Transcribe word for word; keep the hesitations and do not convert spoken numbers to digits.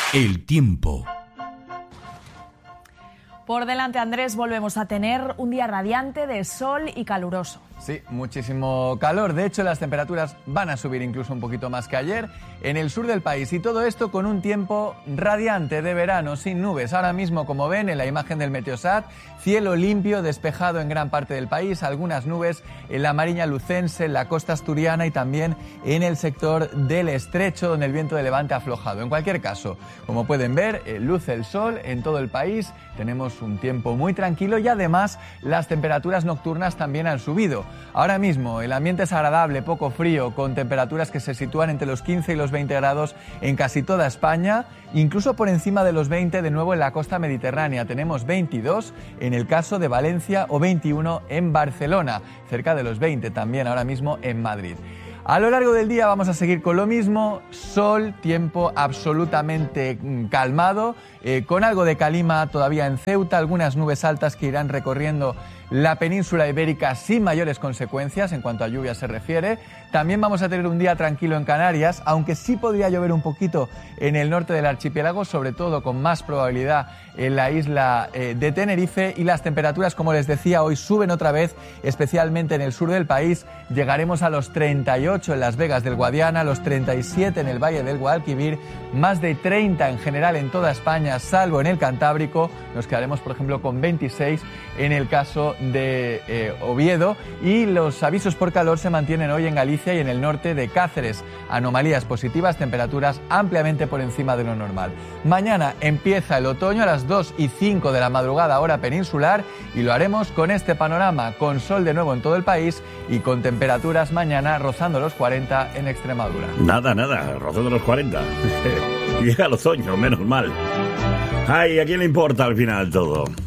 El tiempo. Por delante, Andrés, volvemos a tener un día radiante de sol y caluroso. Sí, muchísimo calor. De hecho, las temperaturas van a subir incluso un poquito más que ayer en el sur del país. Y todo esto con un tiempo radiante de verano, sin nubes. Ahora mismo, como ven en la imagen del Meteosat, cielo limpio, despejado en gran parte del país. Algunas nubes en la Mariña Lucense, en la costa asturiana y también en el sector del Estrecho, donde el viento de levante ha aflojado. En cualquier caso, como pueden ver, eh, luce el sol en todo el país. Tenemos un tiempo muy tranquilo y además las temperaturas nocturnas también han subido. Ahora mismo el ambiente es agradable, poco frío, con temperaturas que se sitúan entre los quince y los veinte grados en casi toda España, incluso por encima de los veinte de nuevo en la costa mediterránea. Tenemos veintidós en el caso de Valencia o veintiuno en Barcelona, cerca de los veinte también ahora mismo en Madrid. A lo largo del día vamos a seguir con lo mismo, sol, tiempo absolutamente calmado, eh, con algo de calima todavía en Ceuta, algunas nubes altas que irán recorriendo la península ibérica sin mayores consecuencias en cuanto a lluvia se refiere. También vamos a tener un día tranquilo en Canarias, aunque sí podría llover un poquito en el norte del archipiélago, sobre todo con más probabilidad en la isla eh, de Tenerife, y las temperaturas, como les decía, hoy suben otra vez, especialmente en el sur del país. Llegaremos a los treinta y ocho en Las Vegas del Guadiana, los treinta y siete en el Valle del Guadalquivir, más de treinta en general en toda España, salvo en el Cantábrico. Nos quedaremos, por ejemplo, con veintiséis en el caso de eh, Oviedo, y los avisos por calor se mantienen hoy en Galicia y en el norte de Cáceres. Anomalías positivas, temperaturas ampliamente por encima de lo normal. Mañana empieza el otoño a las dos y cinco de la madrugada hora peninsular, y lo haremos con este panorama, con sol de nuevo en todo el país y con temperaturas mañana rozando los cuarenta en Extremadura. Nada, nada, rozando los cuarenta. Llega el otoño, menos mal. Ay, ¿a quién le importa al final todo?